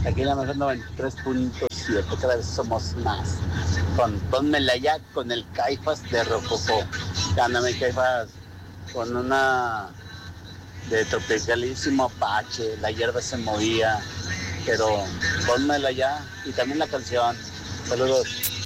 Aquí en la mejor 93.7, cada vez somos más. Pónmela ya con el Caifás de Rococó. Ándame, Caifás, con una de Tropicalísimo Apache, la hierba se movía, pero pónmela ya. Y también la canción. Saludos.